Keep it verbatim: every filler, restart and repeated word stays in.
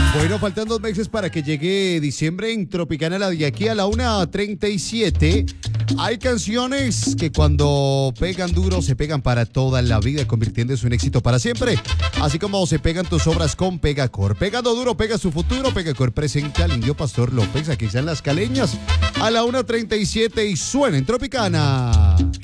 Bueno, faltan dos meses para que llegue diciembre en Tropicana, la de aquí a la una treinta y siete. Hay canciones que cuando pegan duro se pegan para toda la vida, convirtiéndose en éxito para siempre. Así como se pegan tus obras con Pegacor. Pegando duro, pega su futuro. Pegacor presenta al Indio Pastor López. Aquí están las caleñas a la una treinta y siete y suena en Tropicana.